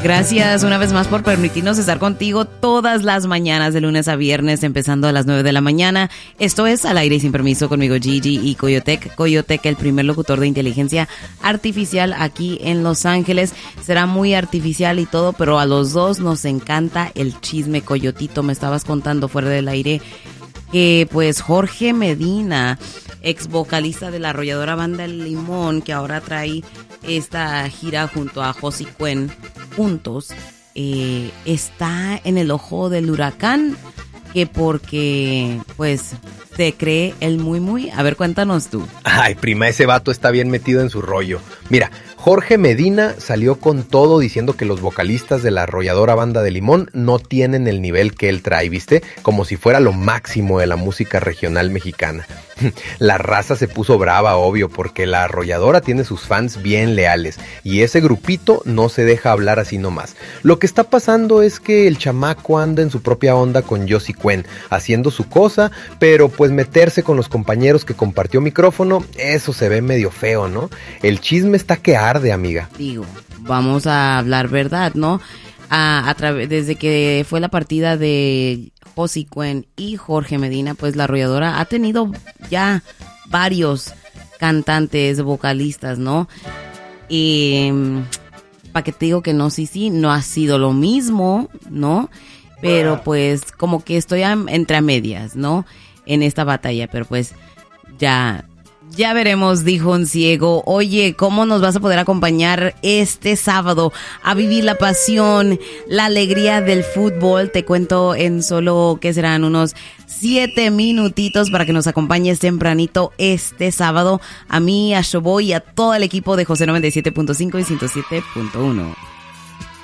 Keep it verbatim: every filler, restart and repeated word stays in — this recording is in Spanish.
Gracias una vez más por permitirnos estar contigo todas las mañanas de lunes a viernes, empezando a las nueve de la mañana. Esto es Al Aire y Sin Permiso conmigo, Gigi y Coyotec. Coyotec, el primer locutor de inteligencia artificial aquí en Los Ángeles. Será muy artificial y todo, pero a los dos nos encanta el chisme. Coyotito, me estabas contando fuera del aire que pues Jorge Medina, ex vocalista de la arrolladora banda El Limón, que ahora trae esta gira junto a Josie Cuen juntos, eh, está en el ojo del huracán, que porque pues se cree el muy muy. A ver, cuéntanos tú. Ay, prima, ese vato está bien metido en su rollo. Mira, Jorge Medina salió con todo diciendo que los vocalistas de la arrolladora banda de Limón no tienen el nivel que él trae, ¿viste? Como si fuera lo máximo de la música regional mexicana. La raza se puso brava, obvio, porque la arrolladora tiene sus fans bien leales y ese grupito no se deja hablar así nomás. Lo que está pasando es que el chamaco anda en su propia onda con Josie Cuen, haciendo su cosa, pero pues meterse con los compañeros que compartió micrófono, eso se ve medio feo, ¿no? El chisme está que arde, amiga. Digo, vamos a hablar verdad, ¿no? A, a través, desde que fue la partida de Josie Cuen y Jorge Medina, pues la arrolladora ha tenido ya varios cantantes, vocalistas, ¿no? Y para que te digo que no, sí, sí, no ha sido lo mismo, ¿no? Pero pues como que estoy a, entre a medias, ¿no? En esta batalla, pero pues ya... Ya veremos, dijo un ciego. Oye, ¿cómo nos vas a poder acompañar este sábado a vivir la pasión, la alegría del fútbol? Te cuento en solo, ¿qué serán? Unos siete minutitos para que nos acompañes tempranito este sábado. A mí, a Shoboy y a todo el equipo de José noventa y siete punto cinco y ciento siete punto uno.